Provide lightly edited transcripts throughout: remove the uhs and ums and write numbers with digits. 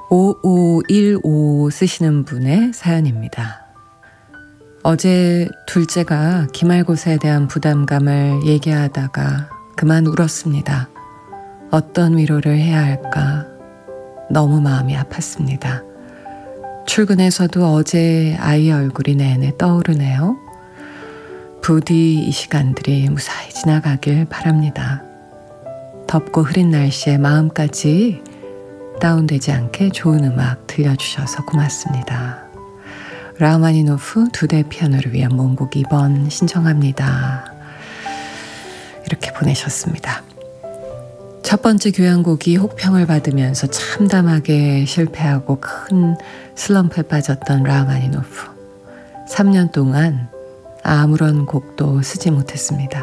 5515 쓰시는 분의 사연입니다. 어제 둘째가 기말고사에 대한 부담감을 얘기하다가 그만 울었습니다. 어떤 위로를 해야 할까 너무 마음이 아팠습니다. 출근해서도 어제 아이 얼굴이 내내 떠오르네요. 부디 이 시간들이 무사히 지나가길 바랍니다. 덥고 흐린 날씨에 마음까지 다운되지 않게 좋은 음악 들려주셔서 고맙습니다. 라흐마니노프 2대 피아노를 위한 몽곡 2번 신청합니다. 이렇게 보내셨습니다. 첫 번째 교향곡이 혹평을 받으면서 참담하게 실패하고 큰 슬럼프에 빠졌던 라흐마니노프. 3년 동안 아무런 곡도 쓰지 못했습니다.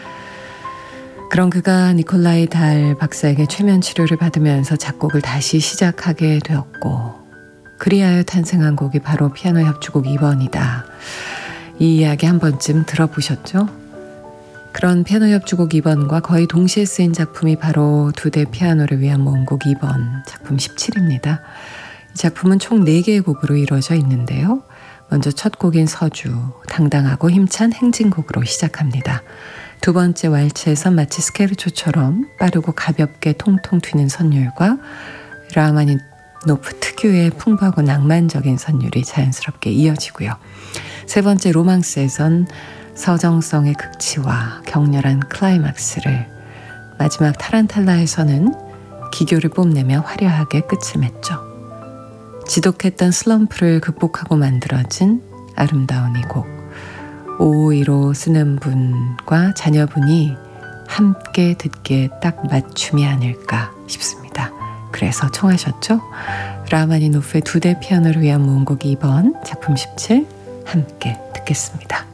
그런 그가 니콜라이 달 박사에게 최면 치료를 받으면서 작곡을 다시 시작하게 되었고 그리하여 탄생한 곡이 바로 피아노 협주곡 2번이다. 이 이야기 한 번쯤 들어보셨죠? 그런 피아노 협주곡 2번과 거의 동시에 쓰인 작품이 바로 2대 피아노를 위한 몽곡 2번 작품 17입니다. 이 작품은 총 4개의 곡으로 이루어져 있는데요. 먼저 첫 곡인 서주, 당당하고 힘찬 행진곡으로 시작합니다. 두 번째 왈츠에선 마치 스케르초처럼 빠르고 가볍게 통통 튀는 선율과 라흐마니노프 특유의 풍부하고 낭만적인 선율이 자연스럽게 이어지고요. 세 번째 로망스에선 서정성의 극치와 격렬한 클라이막스를, 마지막 타란탈라에서는 기교를 뽐내며 화려하게 끝을 맺죠. 지독했던 슬럼프를 극복하고 만들어진 아름다운 이 곡. 5515 쓰는 분과 자녀분이 함께 듣기에 딱 맞춤이 아닐까 싶습니다. 그래서 청하셨죠? 라흐마니노프의 2대 피아노를 위한 몽곡 2번 작품 17 함께 듣겠습니다.